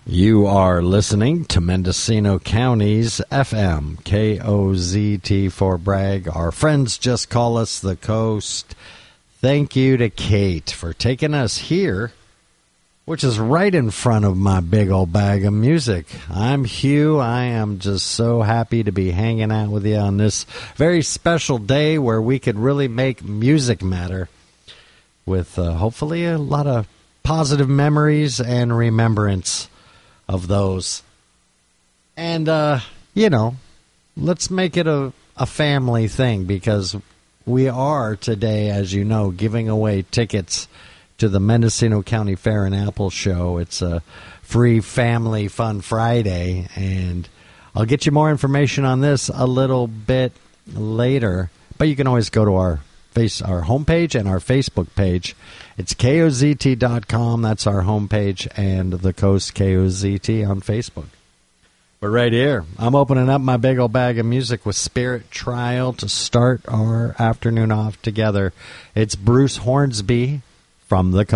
You are listening to Mendocino County's FM, KOZT for Bragg. Our friends just call us the Coast. Thank you to Kate for taking us here, which is right in front of my big old bag of music. I'm Hugh. I am just so happy to be hanging out with you on this very special day where we could really make music matter with hopefully a lot of positive memories and remembrance of those. And, let's make it a family thing, because we are today, as you know, giving away tickets to the Mendocino County Fair and Apple Show. It's a free family fun Friday, and I'll get you more information on this a little bit later. But you can always go to our homepage and our Facebook page. It's KOZT.com. That's our homepage, and the Coast KOZT on Facebook. But right here, I'm opening up my big old bag of music with Spirit Trial to start our afternoon off together. It's Bruce Hornsby from the Coast.